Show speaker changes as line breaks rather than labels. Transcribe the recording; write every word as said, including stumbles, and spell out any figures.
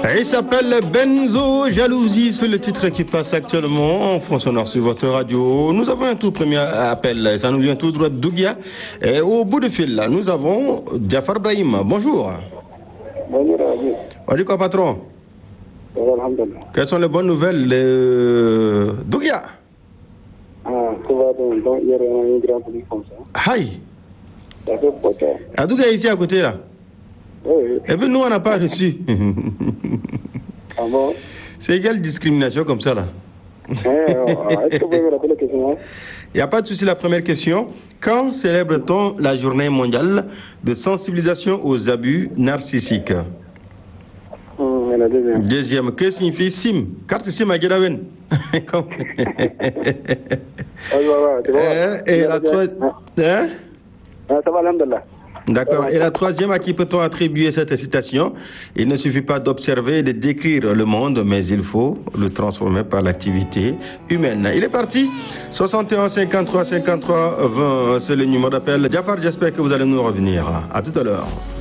Il s'appelle Benzo Jalousie, c'est le titre qui passe actuellement en fond sonore sur votre radio. Nous avons un tout premier appel, ça nous vient tout droit de Dougia. Et au bout du fil, là, nous avons Jafar Brahim. Bonjour.
Bonjour, Ravi.
On dit quoi, patron?
Alhamdulillah.
Quelles sont les bonnes nouvelles de Dougia?
Ah, tout va bien. Donc, hier, on a eu une grande pluie comme ça.
Aïe.
Ça fait poter.
À Dougia, ici à côté, là?
Oui, oui.
Et puis nous, on n'a pas reçu.
Ah bon?
C'est quelle discrimination comme ça, là?
Eh, est-ce que vous pouvez me rappeler la question?
Il n'y a pas de souci. La première question. Quand célèbre-t-on la journée mondiale de sensibilisation aux abus narcissiques?
Hum, et la deuxième.
Deuxième. Que signifie SIM? Carte SIM à Guédawen.
Ah, voilà, tu vois.
Et la troisième. Hein?
Ah, ça va, alhamdulillah.
D'accord. Et la troisième, à qui peut-on attribuer cette citation? Il ne suffit pas d'observer et de décrire le monde, mais il faut le transformer par l'activité humaine. Il est parti. soixante et un cinquante-trois cinquante-trois vingt, c'est le numéro d'appel. Jafar, j'espère que vous allez nous revenir. À tout à l'heure.